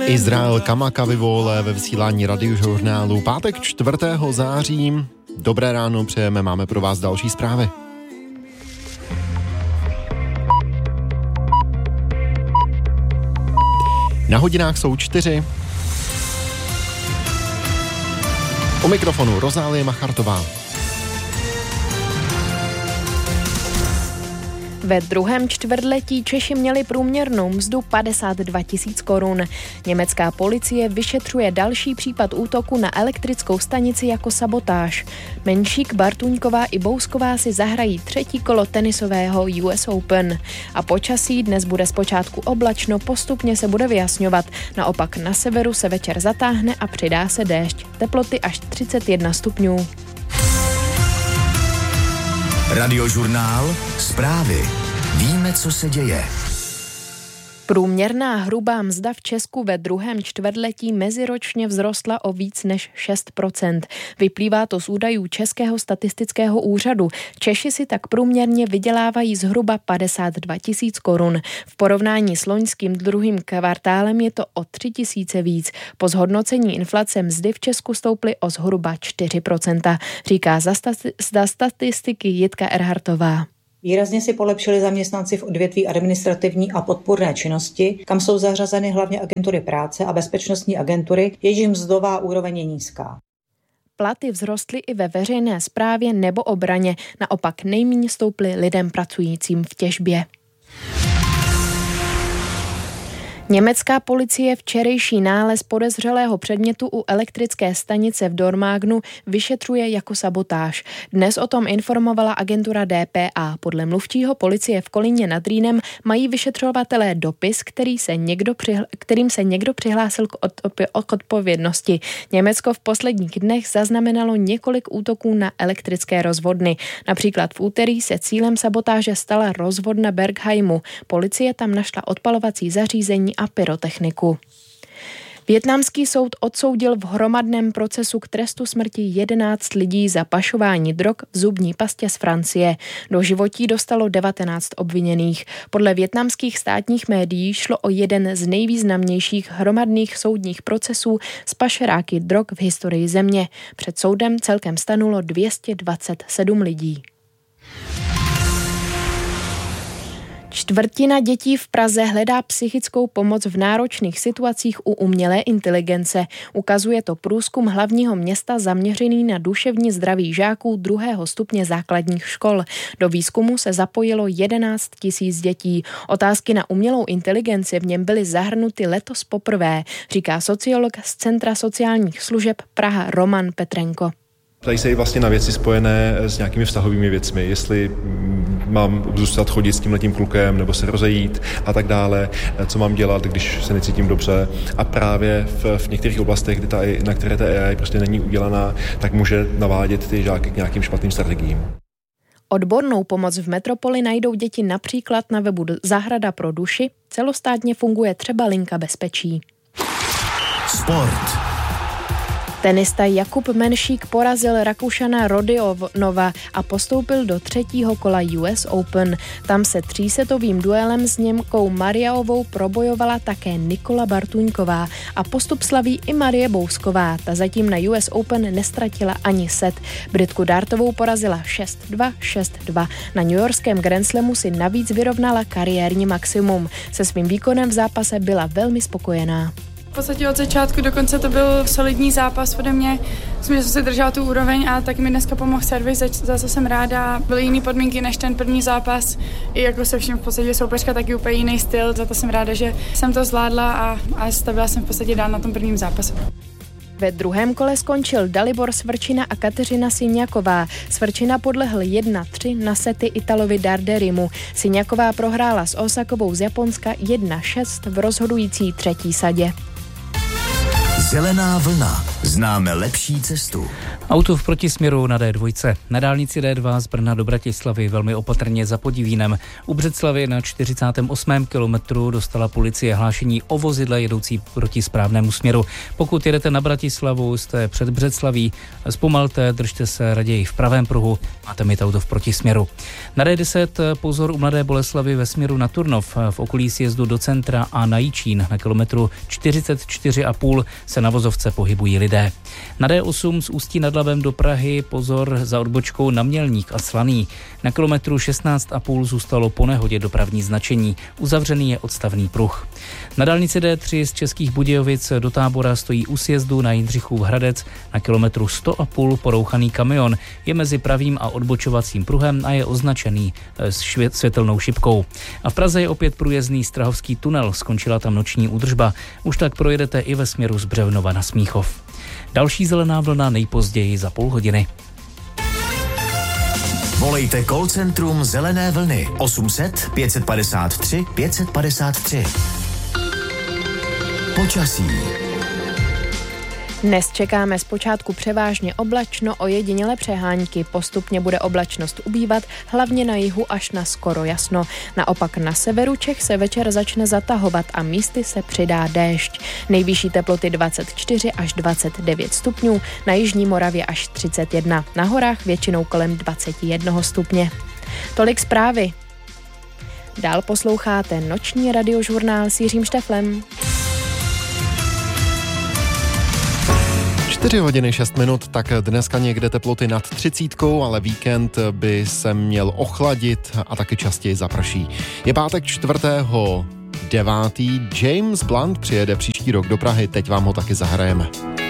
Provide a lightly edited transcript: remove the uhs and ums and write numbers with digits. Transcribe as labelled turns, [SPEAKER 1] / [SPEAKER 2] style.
[SPEAKER 1] Izrael Kamaka Vivole ve vysílání Radiožurnálu. Pátek 4. září. Dobré ráno přejeme, máme pro vás další zprávy. Na hodinách jsou 4. U mikrofonu Rozálie Machartová.
[SPEAKER 2] Ve druhém čtvrtletí Češi měli průměrnou mzdu 52 000 korun. Německá policie vyšetřuje další případ útoku na elektrickou stanici jako sabotáž. Menšík, Bartuňková i Bousková si zahrají třetí kolo tenisového US Open. A počasí dnes bude zpočátku oblačno, postupně se bude vyjasňovat. Naopak na severu se večer zatáhne a přidá se déšť. Teploty až 31 stupňů.
[SPEAKER 3] Radiožurnál, zprávy. Víme, co se děje.
[SPEAKER 2] Průměrná hrubá mzda v Česku ve druhém čtvrtletí meziročně vzrostla o víc než 6%. Vyplývá to z údajů Českého statistického úřadu. Češi si tak průměrně vydělávají zhruba 52 000 korun. V porovnání s loňským druhým kvartálem je to o 3 000 víc. Po zhodnocení inflace mzdy v Česku stouply o zhruba 4%, říká za statistiky Jitka Erhartová.
[SPEAKER 4] Výrazně si polepšili zaměstnanci v odvětví administrativní a podpůrné činnosti, kam jsou zařazeny hlavně agentury práce a bezpečnostní agentury, jejichž mzdová úroveň je nízká.
[SPEAKER 2] Platy vzrostly i ve veřejné správě nebo obraně, naopak nejméně stouply lidem pracujícím v těžbě. Německá policie včerejší nález podezřelého předmětu u elektrické stanice v Dormagnu vyšetřuje jako sabotáž. Dnes o tom informovala agentura dpa. Podle mluvčího policie v Kolíně nad Rýnem mají vyšetřovatelé dopis, kterým se někdo přihlásil k odpovědnosti. Německo v posledních dnech zaznamenalo několik útoků na elektrické rozvodny. Například v úterý se cílem sabotáže stala rozvodna Bergheimu. Policie tam našla odpalovací zařízení a pyrotechniku. Vietnamský soud odsoudil v hromadném procesu k trestu smrti 11 lidí za pašování drog v zubní pastě z Francie. Do životí dostalo 19 obviněných. Podle vietnamských státních médií šlo o jeden z nejvýznamnějších hromadných soudních procesů s pašeráky drog v historii země. Před soudem celkem stanulo 227 lidí. Čtvrtina dětí v Praze hledá psychickou pomoc v náročných situacích u umělé inteligence. Ukazuje to průzkum hlavního města zaměřený na duševní zdraví žáků 2. stupně základních škol. Do výzkumu se zapojilo 11 000 dětí. Otázky na umělou inteligenci v něm byly zahrnuty letos poprvé, říká sociolog z Centra sociálních služeb Praha Roman Petrenko.
[SPEAKER 5] Ptají se i vlastně na věci spojené s nějakými vztahovými věcmi, jestli mám zůstat chodit s tímhletím klukem nebo se rozejít a tak dále, co mám dělat, když se necítím dobře. A právě v některých oblastech, na které ta AI prostě není udělaná, tak může navádět ty žáky k nějakým špatným strategiím.
[SPEAKER 2] Odbornou pomoc v metropoli najdou děti například na webu Zahrada pro duši. Celostátně funguje třeba linka bezpečí.
[SPEAKER 3] Sport.
[SPEAKER 2] Tenista Jakub Menšík porazil Rakušana Rodionova a postoupil do třetího kola US Open. Tam se 3setovým duelem s Němkou Mariaovou probojovala také Nikola Bartuňková a postup slaví i Marie Bousková. Ta zatím na US Open nestratila ani set. Britku Dartovou porazila 6-2, 6-2. Na newyorském Grand Slamu si navíc vyrovnala kariérní maximum. Se svým výkonem v zápase byla velmi spokojená.
[SPEAKER 6] V podstatě od začátku do konce to byl solidní zápas ode mě. Myslím, že jsem si držela tu úroveň a tak mi dneska pomohl servis, za co jsem ráda. Byly jiné podmínky než ten první zápas. I jako se vším v podstatě soupeřka taky úplně jiný styl, za to jsem ráda, že jsem to zvládla a stavila jsem v podstatě dál na tom prvním zápase.
[SPEAKER 2] Ve druhém kole skončil Dalibor Svrčina a Kateřina Siňaková. Svrčina podlehl 1-3 na sety Italovi Darderimu. Siňaková prohrála s Osakovou z Japonska 1-6 v rozhodující třetí sadě.
[SPEAKER 3] Zelená vlna. Známe lepší cestu.
[SPEAKER 7] Auto v protisměru na D2. Na dálnici D2 z Brna do Bratislavy velmi opatrně za Podivínem. U Břeclavi na 48. kilometru dostala policie hlášení o vozidle jedoucí proti správnému směru. Pokud jedete na Bratislavu, jste před Břeclaví, zpomalte, držte se raději v pravém pruhu, máte mít auto v protisměru. Na D10 pozor u Mladé Boleslavi ve směru na Turnov, v okolí sjezdu do centra a na Jičín na kilometru 44,5 se na vozovce pohybují lidé. Na D8 z Ústí nad Labem do Prahy pozor za odbočkou na Mělník a Slaný. Na kilometru 16,5 zůstalo po nehodě dopravní značení. Uzavřený je odstavný pruh. Na dálnici D3 z Českých Budějovic do Tábora stojí u sjezdu na Jindřichův Hradec. Na kilometru 100,5 porouchaný kamion je mezi pravým a odbočovacím pruhem a je označený s světelnou šipkou. A v Praze je opět průjezdný Strahovský tunel, skončila tam noční údržba. Už tak projedete i ve směru z Břevnova na Smíchov. Další zelená vlna nejpozději za půl hodiny.
[SPEAKER 3] Volejte call centrum Zelené vlny 800 553 553. Počasí.
[SPEAKER 2] Dnes čekáme zpočátku převážně oblačno, ojedinělé přehánky. Postupně bude oblačnost ubývat, hlavně na jihu až na skoro jasno. Naopak na severu Čech se večer začne zatahovat a místy se přidá déšť. Nejvyšší teploty 24 až 29 stupňů, na jižní Moravě až 31. Na horách většinou kolem 21 stupně. Tolik zprávy. Dál posloucháte noční radiožurnál s Jiřím Šteflem.
[SPEAKER 1] 4 hodiny 6 minut, tak dneska někde teploty nad 30, ale víkend by se měl ochladit a taky častěji zaprší. Je pátek 4.9. James Blunt přijede příští rok do Prahy, teď vám ho taky zahrajeme.